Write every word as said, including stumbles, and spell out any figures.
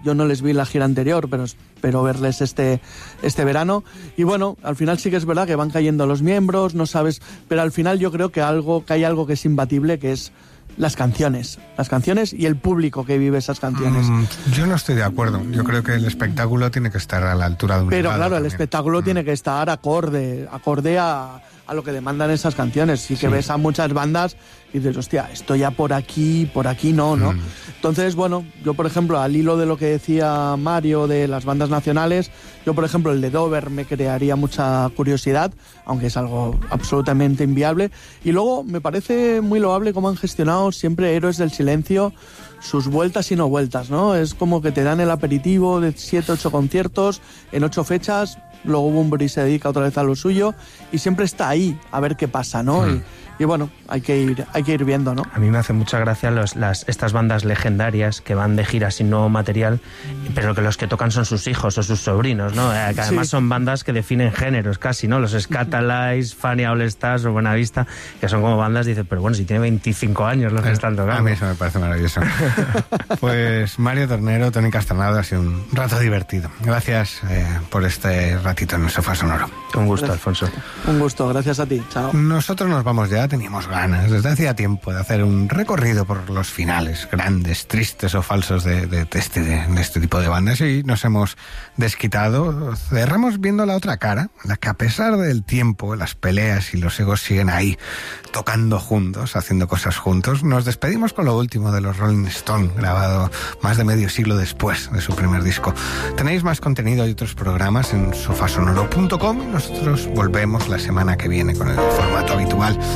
yo no les vi la gira anterior, pero espero verles este, este verano. Y bueno, al final sí que es verdad que van cayendo los miembros, no sabes, pero al final yo creo que algo que hay algo que es imbatible, que es las canciones, las canciones y el público que vive esas canciones. Mm, yo no estoy de acuerdo. Yo creo que el espectáculo tiene que estar a la altura de un Pero claro, también. el espectáculo mm. tiene que estar acorde, acorde a, a lo que demandan esas canciones. Sí que sí. ves a muchas bandas y dices, hostia, esto ya por aquí, por aquí no, ¿no? Mm. Entonces, bueno, yo por ejemplo, al hilo de lo que decía Mario de las bandas nacionales, yo por ejemplo el de Dover me crearía mucha curiosidad, aunque es algo absolutamente inviable. Y luego me parece muy loable cómo han gestionado siempre Héroes del Silencio sus vueltas y no vueltas, ¿no? Es como que te dan el aperitivo de siete, ocho conciertos en ocho fechas, luego Bunbury se dedica otra vez a lo suyo y siempre está ahí a ver qué pasa, ¿no? Mm. Y, y bueno, hay que ir hay que ir viendo, ¿no? A mí me hace mucha gracia los, las, estas bandas legendarias que van de gira sin nuevo material, pero que los que tocan son sus hijos o sus sobrinos, ¿no? Eh, que además sí. son bandas que definen géneros casi, ¿no? Los Scatalites, Fania All Stars o Buenavista, que son como bandas, dices, pero bueno, si tiene veinticinco años los que están tocando. A mí eso me parece maravilloso. Pues Mario Tornero, Toni Castronado, ha sido un rato divertido. Gracias eh, por este ratito en el Sofá Sonoro. Un gusto, Alfonso. Un gusto, gracias a ti. Chao. Nosotros nos vamos ya, teníamos ganas desde hacía tiempo de hacer un recorrido por los finales grandes, tristes o falsos de, de, de, este, de, de este tipo de bandas y nos hemos desquitado. Cerramos viendo la otra cara, la que a pesar del tiempo, las peleas y los egos siguen ahí, tocando juntos, haciendo cosas juntos. Nos despedimos con lo último de los Rolling Stone, grabado más de medio siglo después de su primer disco. Tenéis más contenido y otros programas en sofasonoro punto com. Nosotros volvemos la semana que viene con el formato habitual.